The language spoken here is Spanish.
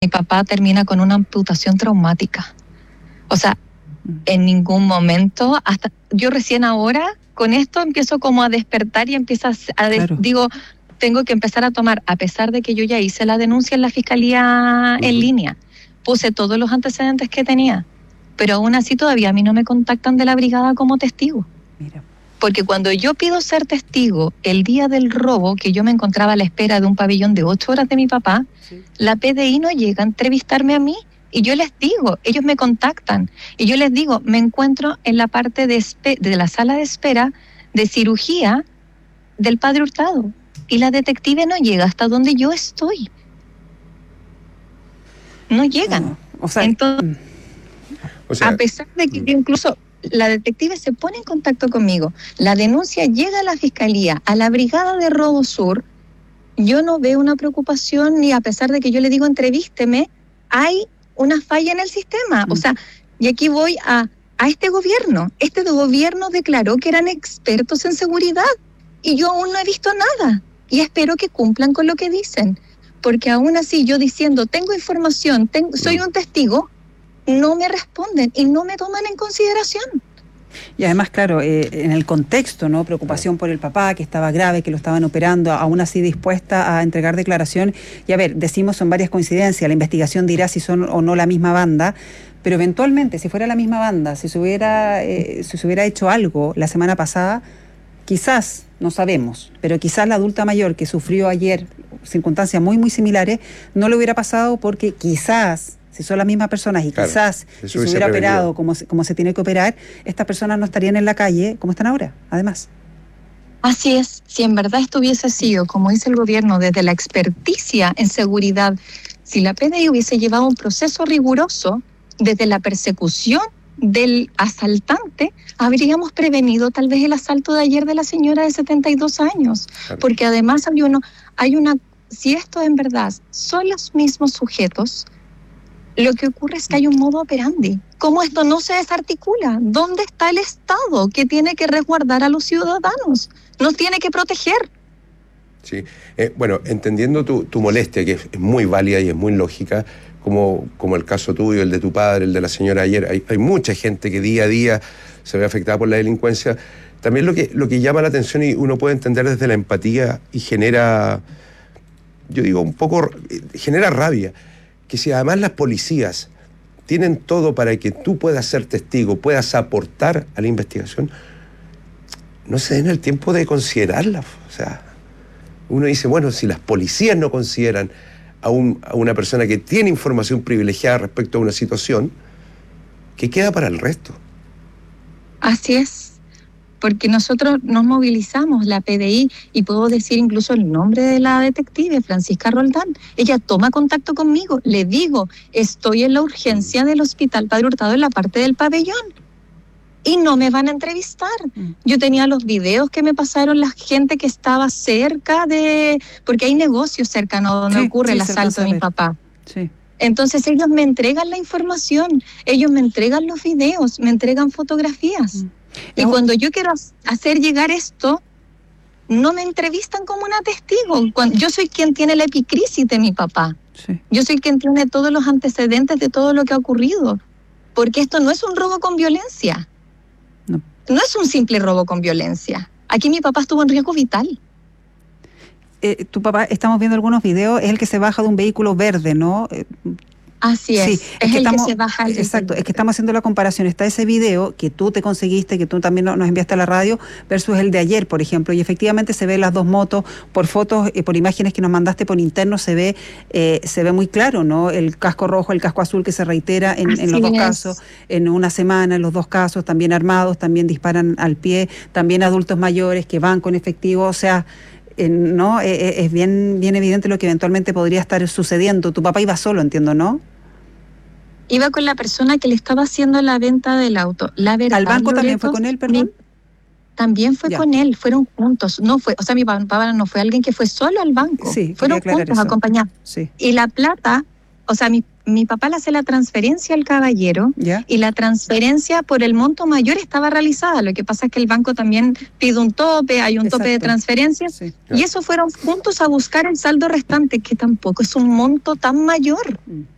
papá termina con una amputación traumática. O sea, en ningún momento, hasta yo recién ahora con esto empiezo como a despertar y digo, tengo que empezar a tomar, a pesar de que yo ya hice la denuncia en la fiscalía en línea, puse todos los antecedentes que tenía, pero aún así todavía a mí no me contactan de la brigada como testigo. Mira. Porque cuando yo pido ser testigo el día del robo, que yo me encontraba a la espera de un pabellón de 8 horas de mi papá, la PDI no llega a entrevistarme a mí. Y yo les digo, ellos me contactan, y yo les digo, me encuentro en la parte de la sala de espera de cirugía del padre Hurtado, y la detective no llega hasta donde yo estoy. No llegan. Entonces, a pesar de que incluso la detective se pone en contacto conmigo, la denuncia llega a la fiscalía, a la brigada de Robo Sur, yo no veo una preocupación, ni a pesar de que yo le digo entrevísteme, hay una falla en el sistema. O sea, y aquí voy a este gobierno. Este gobierno declaró que eran expertos en seguridad y yo aún no he visto nada. Y espero que cumplan con lo que dicen. Porque aún así yo diciendo, tengo información, soy un testigo, no me responden y no me toman en consideración. Y además, claro, en el contexto, ¿no? Preocupación por el papá, que estaba grave, que lo estaban operando, aún así dispuesta a entregar declaración. Y a ver, decimos, son varias coincidencias, la investigación dirá si son o no la misma banda, pero eventualmente, si fuera la misma banda, si se hubiera hecho algo la semana pasada, quizás, no sabemos, pero quizás la adulta mayor que sufrió ayer circunstancias muy, muy similares, no le hubiera pasado porque quizás, si son las mismas personas y quizás si se hubiera operado como se tiene que operar, estas personas no estarían en la calle como están ahora, además. Así es, si en verdad esto hubiese sido, como dice el gobierno, desde la experticia en seguridad, si la PDI hubiese llevado un proceso riguroso desde la persecución del asaltante, habríamos prevenido tal vez el asalto de ayer de la señora de 72 años, porque además si esto en verdad son los mismos sujetos, lo que ocurre es que hay un modo operandi. ¿Cómo esto no se desarticula? ¿Dónde está el Estado que tiene que resguardar a los ciudadanos? Nos tiene que proteger. Sí, bueno, entendiendo tu molestia, que es muy válida y es muy lógica, como el caso tuyo, el de tu padre, el de la señora ayer, hay mucha gente que día a día se ve afectada por la delincuencia. También lo que llama la atención y uno puede entender desde la empatía y genera, yo digo, genera rabia, que si además las policías tienen todo para que tú puedas ser testigo, puedas aportar a la investigación, no se den el tiempo de considerarla. O sea, uno dice, bueno, si las policías no consideran a una persona que tiene información privilegiada respecto a una situación, ¿qué queda para el resto? Así es. Porque nosotros nos movilizamos, la PDI, y puedo decir incluso el nombre de la detective, Francisca Roldán. Ella toma contacto conmigo, le digo, estoy en la urgencia del hospital Padre Hurtado en la parte del pabellón, y no me van a entrevistar. Yo tenía los videos que me pasaron la gente que estaba cerca porque hay negocios cercanos donde ocurre el asalto de mi papá. Sí. Entonces ellos me entregan la información, ellos me entregan los videos, me entregan fotografías. Y cuando yo quiero hacer llegar esto, no me entrevistan como una testigo. Yo soy quien tiene la epicrisis de mi papá. Sí. Yo soy quien tiene todos los antecedentes de todo lo que ha ocurrido. Porque esto no es un robo con violencia. No es un simple robo con violencia. Aquí mi papá estuvo en riesgo vital. Tu papá, estamos viendo algunos videos, es el que se baja de un vehículo verde, ¿no? Así es, sí, es el que se baja. Exacto, es que estamos haciendo la comparación. Está ese video que tú te conseguiste, que tú también nos enviaste a la radio, versus el de ayer, por ejemplo, y efectivamente se ven las dos motos, por fotos, por imágenes que nos mandaste por interno, se ve muy claro, ¿no? El casco rojo, el casco azul que se reitera en los dos casos, en una semana, en los dos casos, también armados, también disparan al pie, también adultos mayores que van con efectivo, o sea, no, es bien evidente lo que eventualmente podría estar sucediendo. Tu papá iba solo, entiendo, ¿no? Iba con la persona que le estaba haciendo la venta del auto. La verdad, ¿al banco también fue con él, perdón? También fue con él, fueron juntos. No fue, o sea, mi papá no fue alguien que fue solo al banco. Sí, fueron juntos, acompañados. Sí. Y la plata, o sea, mi papá le hace la transferencia al caballero, y la transferencia por el monto mayor estaba realizada. Lo que pasa es que el banco también pide un tope, hay un tope de transferencias, y eso fueron juntos a buscar el saldo restante, que tampoco es un monto tan mayor.